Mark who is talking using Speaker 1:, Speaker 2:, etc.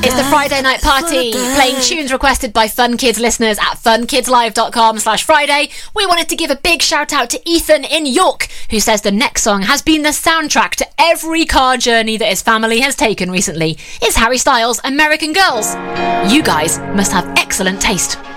Speaker 1: It's the Friday night party, playing tunes requested by Fun Kids listeners at funkidslive.com/Friday. We wanted to give a big shout out to Ethan in York, who says the next song has been the soundtrack to every car journey that his family has taken recently. It's Harry Styles' American Girls. You guys must have excellent taste.